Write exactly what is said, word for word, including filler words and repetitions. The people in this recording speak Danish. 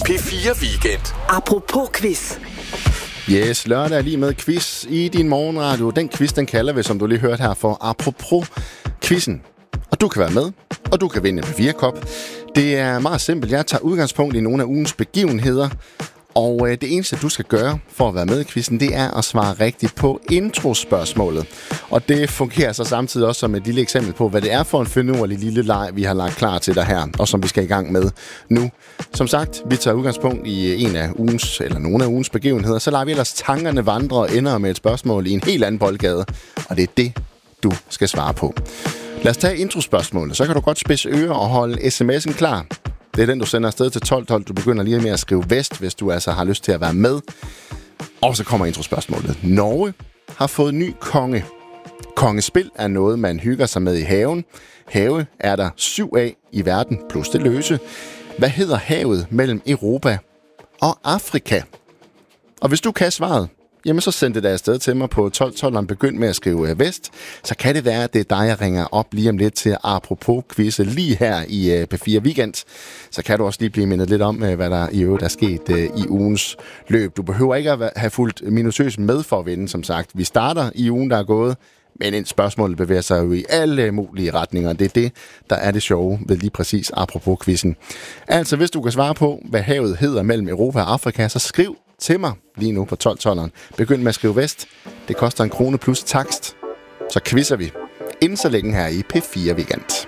P fire Weekend. Apropos quiz. Yes, lørdag er lige med quiz i din morgenradio. Den quiz, den kalder vi, som du lige hørte her, for Apropos quizzen. Og du kan være med, og du kan vinde en P fire kop. Det er meget simpelt. Jeg tager udgangspunkt i nogle af ugens begivenheder. Og øh, det eneste, du skal gøre for at være med i quizzen, det er at svare rigtigt på introspørgsmålet. Og det fungerer så samtidig også som et lille eksempel på, hvad det er for en finurlig lille leg, vi har lagt klar til dig her, og som vi skal i gang med nu. Som sagt, vi tager udgangspunkt i en af ugens, eller nogle af ugens begivenheder, så lader vi ellers tankerne vandre og ender med et spørgsmål i en helt anden boldgade. Og det er det, du skal svare på. Lad os tage introspørgsmålet, så kan du godt spidse ører og holde sms'en klar. Det er den, du sender afsted til tolv tolv. Du begynder lige med at skrive vest, hvis du altså har lyst til at være med. Og så kommer introspørgsmålet. Norge har fået ny konge. Kongespil er noget, man hygger sig med i haven. Have er der syv af i verden, plus det løse. Hvad hedder havet mellem Europa og Afrika? Og hvis du kan svaret, jamen så send det der afsted til mig på tolv tolv, og begynd med at skrive vest. Så kan det være, at det er dig, jeg ringer op lige om lidt til Apropos quizze lige her i P fire Weekend. Så kan du også lige blive mindet lidt om, hvad der i øvrigt er sket i ugens løb. Du behøver ikke at have fulgt minutiøst med for at vinde, som sagt. Vi starter i ugen, der er gået, men et spørgsmål bevæger sig jo i alle mulige retninger. Det er det, der er det sjove ved lige præcis Apropos quizzen. Altså, hvis du kan svare på, hvad havet hedder mellem Europa og Afrika, så skriv til mig lige nu på tolv tolv. Begynd med at skrive vest. Det koster en krone plus takst. Så quizzer vi inden så længe her i P fire Weekend.